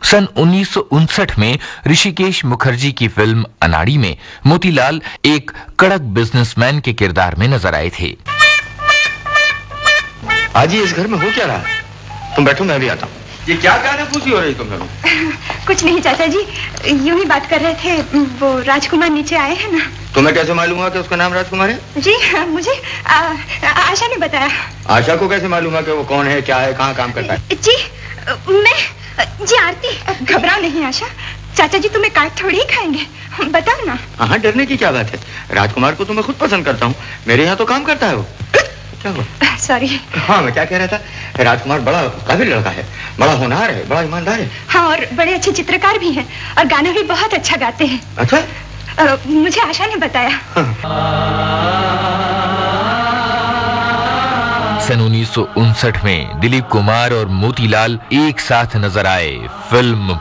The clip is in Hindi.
सन 1959 में ऋषिकेश मुखर्जी की फिल्म अनाड़ी में मोतीलाल एक कड़क बिजनेसमैन के किरदार में नजर आए थे। आज ही इस घर में हो क्या रहा? तुम बैठो, मैं भी आता हूँ। ये क्या कानाफूसी हो रही तुम लोगों? कुछ नहीं चाचा जी, यूं ही बात कर रहे थे। वो राजकुमार नीचे आए हैं ना। तुम्हें कैसे मालूम हुआ कि उसका नाम राजकुमार है? जी मुझे आशा ने बताया। आशा को कैसे मालूम है कि वो कौन है, क्या है, कहाँ काम करता है? जी आरती, घबराओ नहीं आशा, चाचा जी तुम्हें काट थोड़ी ही खाएंगे, बताओ ना। हाँ, डरने की क्या बात है? राजकुमार को तो मैं खुद पसंद करता हूँ, मेरे यहाँ तो काम करता है वो। क्या हुआ? सॉरी। हाँ, मैं क्या कह रहा था, राजकुमार बड़ा काबिल लड़का है, बड़ा होनहार है, बड़ा ईमानदार है। हाँ, और बड़े अच्छे चित्रकार भी हैं और गाना भी बहुत अच्छा गाते हैं। अच्छा? मुझे आशा ने बताया। सन 1959 में दिलीप कुमार और मोतीलाल एक साथ नजर आए फिल्म